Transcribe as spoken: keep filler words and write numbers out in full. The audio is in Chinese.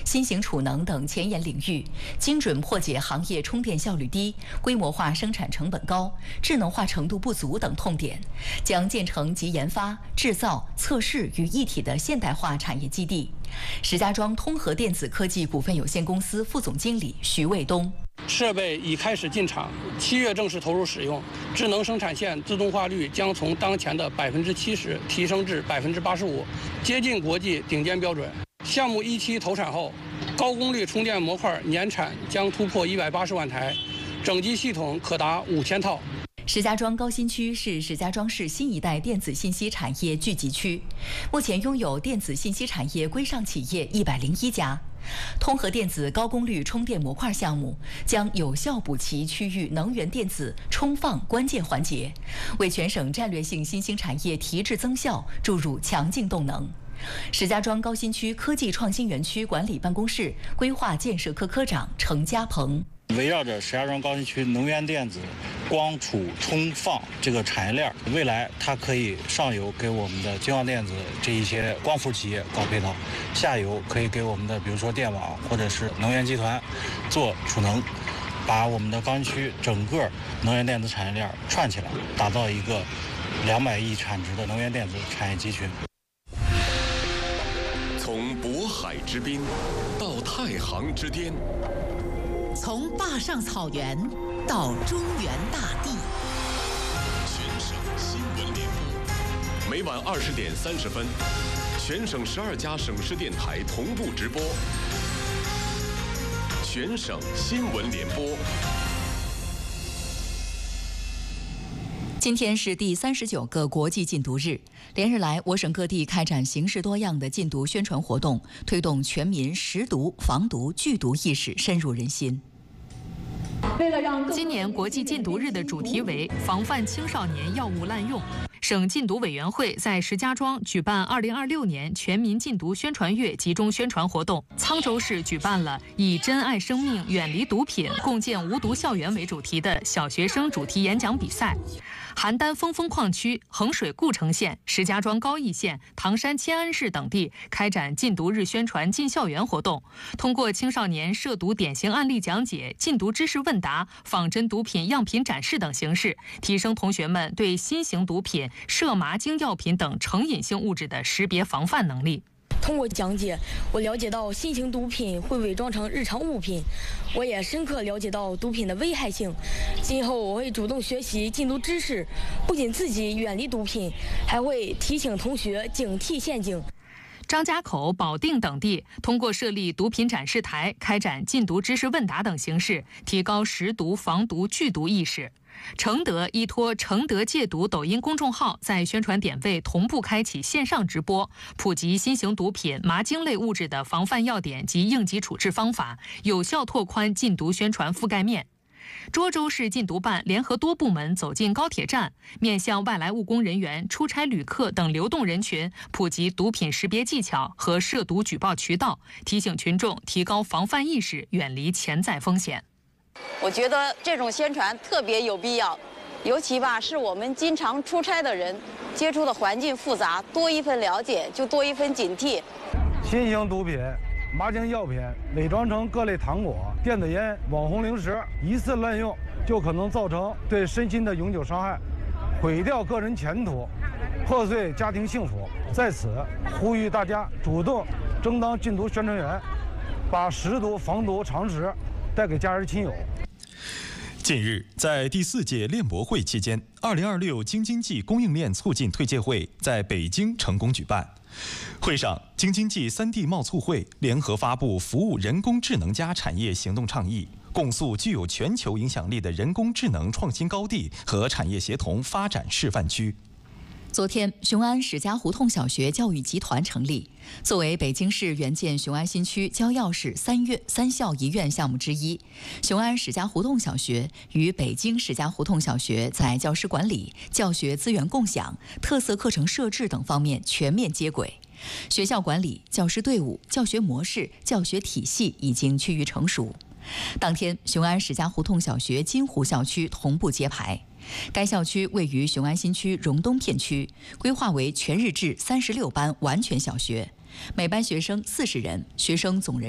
新型储能等前沿领域，精准破解行业充电效率低、规模化生产成本高、智能化程度不足等痛点，将建成集研发、制造、测试于一体的现代化产业基地。石家庄通和电子科技股份有限公司副总经理徐卫东。 设备已开始进场，七月正式投入使用。智能生产线自动化率将从当前的百分之七十提升至百分之八十五，接近国际顶尖标准。项目一期投产后，高功率充电模块年产将突破一百八十万台，整机系统可达五千套。 石家庄高新区是石家庄市新一代电子信息产业聚集区，目前拥有电子信息产业规上企业一百零一家。通和电子高功率充电模块项目将有效补齐区域能源电子充放关键环节，为全省战略性新兴产业提质增效注入强劲动能。石家庄高新区科技创新园区管理办公室规划建设科科长程家鹏。 围绕着石家庄高新区能源电子、光储充放这个产业链，未来它可以上游给我们的金旺电子这一些光伏企业搞配套，下游可以给我们的比如说电网或者是能源集团做储能，把我们的高新区整个能源电子产业链串起来，打造一个两百亿产值的能源电子产业集群。 从渤海之滨到太行之巅， 从坝上草原到中原大地， 全省新闻联播，每晚二十点三十分，全省十二家省市电台同步直播。全省新闻联播。 今天是第三十九个国际禁毒日，连日来，我省各地开展形式多样的禁毒宣传活动，推动全民识毒、防毒、拒毒意识深入人心。 今年国际禁毒日的主题为防范青少年药物滥用。省禁毒委员会在石家庄举办二零二六年全民禁毒宣传月集中宣传活动。沧州市举办了以“珍爱生命，远离毒品，共建无毒校园”为主题的小学生主题演讲比赛。邯郸峰峰矿区、衡水故城县、石家庄高邑县、唐山迁安市等地开展禁毒日宣传进校园活动，通过青少年涉毒典型案例讲解、禁毒知识问答、仿真毒品样品展示等形式，提升同学们对新型毒品、涉麻精药品等成瘾性物质的识别防范能力。 通过讲解，我了解到新型毒品会伪装成日常物品，我也深刻了解到毒品的危害性。今后我会主动学习禁毒知识，不仅自己远离毒品，还会提醒同学警惕陷阱。 张家口、保定等地通过设立毒品展示台，开展禁毒知识问答等形式，提高识毒、防毒、拒毒意识。承德依托承德戒毒抖音公众号，在宣传点位同步开启线上直播，普及新型毒品、麻精类物质的防范要点及应急处置方法，有效拓宽禁毒宣传覆盖面。涿州市禁毒办联合多部门走进高铁站，面向外来务工人员、出差旅客等流动人群，普及毒品识别技巧和涉毒举报渠道，提醒群众提高防范意识，远离潜在风险。 我觉得这种宣传特别有必要，尤其吧是我们经常出差的人，接触的环境复杂，多一份了解就多一份警惕。 新型毒品、麻精药品伪装成各类糖果、电子烟、网红零食，一次滥用就可能造成对身心的永久伤害，毁掉个人前途，破碎家庭幸福。在此呼吁大家主动争当禁毒宣传员，把识毒防毒常识带给家人亲友。 近日，在第四届链博会期间，二零二六京津冀供应链促进推介会在北京成功举办。会上，京津冀三地贸促会联合发布服务人工智能加产业行动倡议，共诉具有全球影响力的人工智能创新高地和产业协同发展示范区。 昨天，雄安史家胡同小学教育集团成立。作为北京市援建雄安新区焦钥匙三院三校一院项目之一，雄安史家胡同小学与北京史家胡同小学在教师管理、教学资源共享、特色课程设置等方面全面接轨。学校管理、教师队伍、教学模式、教学体系已经趋于成熟。当天，雄安史家胡同小学金湖校区同步揭牌。该校区位于雄安新区荣东片区，规划为全日制三十六班完全小学，每班学生四十人，学生总人